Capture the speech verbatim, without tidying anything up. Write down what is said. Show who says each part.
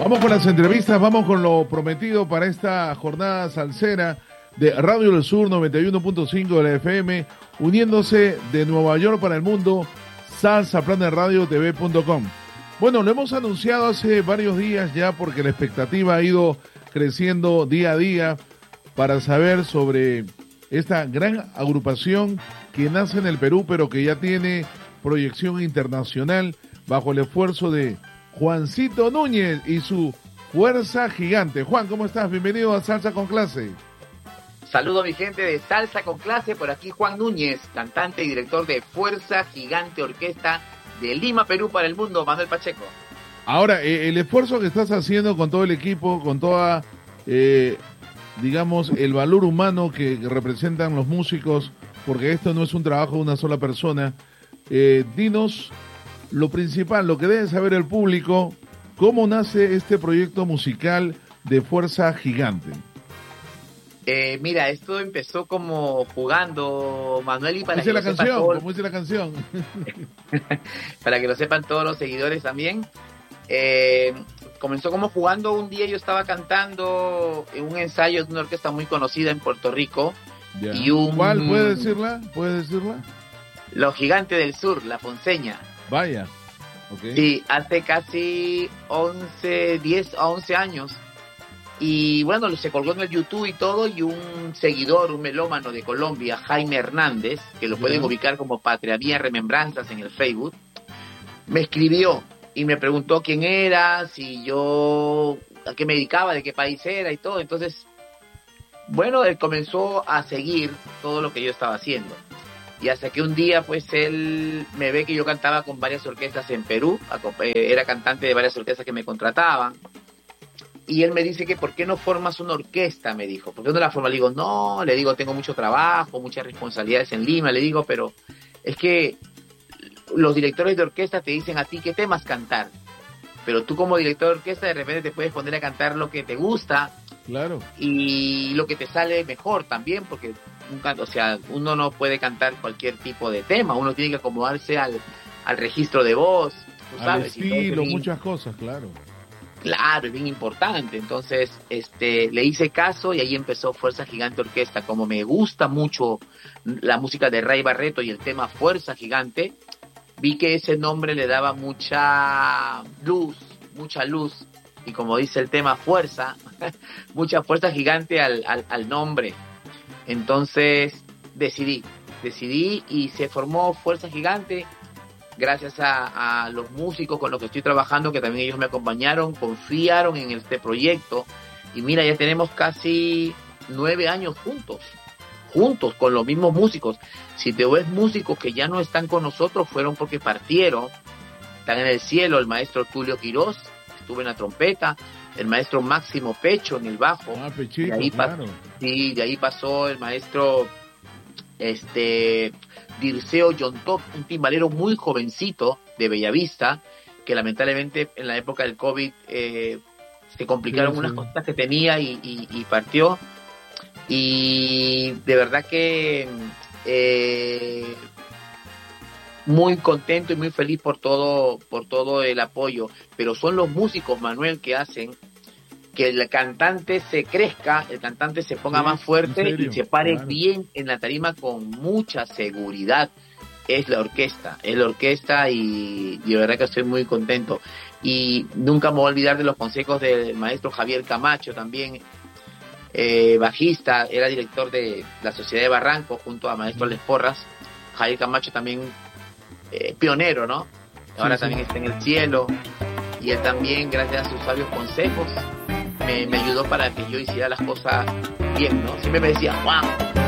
Speaker 1: Vamos con las entrevistas, vamos con lo prometido para esta jornada salsera de Radio del Sur noventa y uno punto cinco de la F M, uniéndose de Nueva York para el mundo, salsa planet radio t v punto com. Bueno, lo hemos anunciado hace varios días ya porque la expectativa ha ido creciendo día a día para saber sobre esta gran agrupación que nace en el Perú pero que ya tiene proyección internacional bajo el esfuerzo de Juancito Núñez y su Fuerza Gigante. Juan, ¿cómo estás? Bienvenido a Salsa con Clase.
Speaker 2: Saludo a mi gente de Salsa con Clase, por aquí Juan Núñez, cantante y director de Fuerza Gigante Orquesta de Lima, Perú para el mundo, Manuel Pacheco.
Speaker 1: Ahora, eh, el esfuerzo que estás haciendo con todo el equipo, con toda, eh, digamos, el valor humano que representan los músicos, porque esto no es un trabajo de una sola persona, eh, dinos lo principal, lo que debe saber el público, cómo nace este proyecto musical de Fuerza Gigante.
Speaker 2: Eh, mira, esto empezó como jugando, Manuel, y para
Speaker 1: que
Speaker 2: la
Speaker 1: lo canción, todo... como dice la canción.
Speaker 2: Para que lo sepan todos los seguidores también. Eh, comenzó como jugando. Un día yo estaba cantando en un ensayo de una orquesta muy conocida en Puerto Rico.
Speaker 1: Ya.
Speaker 2: Y un...
Speaker 1: ¿Cuál? ¿Puede decirla? ¿Puede decirla?
Speaker 2: Los Gigantes del Sur, La Ponceña.
Speaker 1: Vaya. Okay.
Speaker 2: Sí, hace casi once, diez a once años. Y bueno, se colgó en el YouTube y todo, y un seguidor, un melómano de Colombia, Jaime Hernández, que lo pueden yeah. ubicar como Patria Mía Remembranzas en el Facebook, me escribió y me preguntó quién era, si yo, a qué me dedicaba, de qué país era y todo. Entonces, bueno, él comenzó a seguir todo lo que yo estaba haciendo. Y hasta que un día, pues, él me ve que yo cantaba con varias orquestas en Perú, era cantante de varias orquestas que me contrataban. Y él me dice que ¿por qué no formas una orquesta? Me dijo. ¿Por qué no la formas? Le digo, no, le digo, tengo mucho trabajo, muchas responsabilidades en Lima. Le digo, pero es que los directores de orquesta te dicen a ti qué temas cantar. Pero tú como director de orquesta de repente te puedes poner a cantar lo que te gusta.
Speaker 1: Claro.
Speaker 2: Y lo que te sale mejor también, porque o sea, uno no puede cantar cualquier tipo de tema. Uno tiene que acomodarse al, al registro de voz. Tú
Speaker 1: al
Speaker 2: sabes,
Speaker 1: estilo,
Speaker 2: y
Speaker 1: muchas cosas, claro.
Speaker 2: Claro, es bien importante. Entonces, este, le hice caso y ahí empezó Fuerza Gigante Orquesta. Como me gusta mucho la música de Ray Barreto y el tema Fuerza Gigante, vi que ese nombre le daba mucha luz, mucha luz. Y como dice el tema Fuerza, mucha fuerza gigante al, al, al nombre. Entonces, decidí, decidí y se formó Fuerza Gigante. Gracias a, a los músicos con los que estoy trabajando, que también ellos me acompañaron, confiaron en este proyecto. Y mira, ya tenemos casi nueve años juntos, juntos con los mismos músicos. Si te ves músicos que ya no están con nosotros, fueron porque partieron, están en el cielo. El maestro Tulio Quirós estuvo en la trompeta, el maestro Máximo Pecho en el bajo.
Speaker 1: Ah, Pechito,
Speaker 2: de ahí
Speaker 1: claro.
Speaker 2: pas- sí, de ahí pasó el maestro... este Dirceo John Top, un timbalero muy jovencito de Bellavista, que lamentablemente en la época del COVID eh, se complicaron sí, unas sí. cosas que tenía y, y, y partió. Y de verdad que eh, muy contento y muy feliz por todo, por todo el apoyo. Pero son los músicos, Manuel, que hacen que el cantante se crezca, el cantante se ponga sí, más fuerte y se pare claro. bien en la tarima con mucha seguridad. Es la orquesta, es la orquesta y, y de verdad que estoy muy contento. Y nunca me voy a olvidar de los consejos del maestro Javier Camacho, también eh, bajista, era director de la Sociedad de Barranco junto a maestro Les Porras. Javier Camacho también eh, pionero, ¿no? Ahora sí, también sí. está en el cielo y él también, gracias a sus sabios consejos, Me, me ayudó para que yo hiciera las cosas bien, ¿no? Siempre me decía, wow,